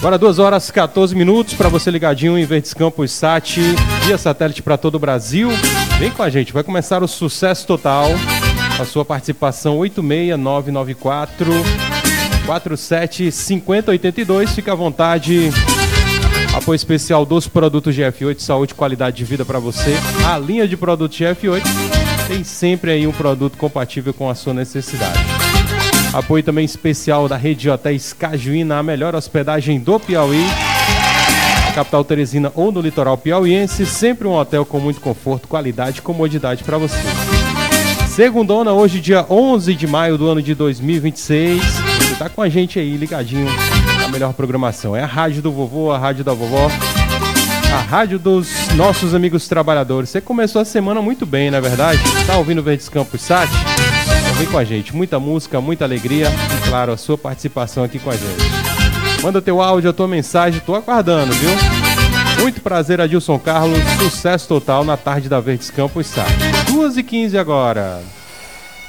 Agora 2 horas 14 minutos para você ligadinho em Verdes Campos Sat, via satélite para todo o Brasil. Vem com a gente, vai começar o Sucesso Total. A sua participação 86994 47 50 82. Fica à vontade. Apoio especial dos produtos GF8, saúde e qualidade de vida para você. A linha de produtos GF8 tem sempre aí um produto compatível com a sua necessidade. Apoio também especial da Rede Hotéis Cajuína, a melhor hospedagem do Piauí, na capital Teresina ou no litoral piauiense. Sempre um hotel com muito conforto, qualidade e comodidade para você. Segundona, hoje dia 11 de maio do ano de 2026. Você tá com a gente aí ligadinho na melhor programação. É a rádio do vovô, a rádio da vovó, a rádio dos nossos amigos trabalhadores. Você começou a semana muito bem, não é verdade? Tá ouvindo Verdes Campos Sat? Então vem com a gente, muita música, muita alegria e, claro, a sua participação aqui com a gente. Manda teu áudio, a tua mensagem, tô aguardando, viu? Muito prazer, Adilson Carlos, sucesso total na tarde da Verdes Campos Sat. 2h15 agora.